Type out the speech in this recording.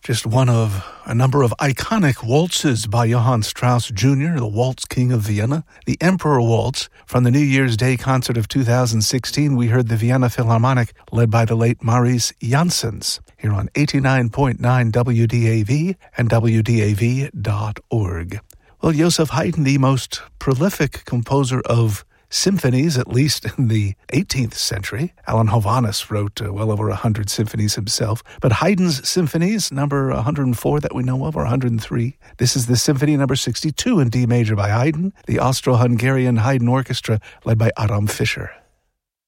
Just one of a number of iconic waltzes by Johann Strauss Jr., the Waltz King of Vienna. The Emperor Waltz. From the New Year's Day concert of 2016, we heard the Vienna Philharmonic led by the late Maurice Janssens here on 89.9 WDAV and WDAV.org. Well, Joseph Haydn, the most prolific composer of symphonies, at least in the 18th century. Alan Hovhaness wrote well over 100 symphonies himself. But Haydn's symphonies, number 104 that we know of, or 103. This is the Symphony number 62 in D major by Haydn, the Austro-Hungarian Haydn Orchestra led by Adam Fischer.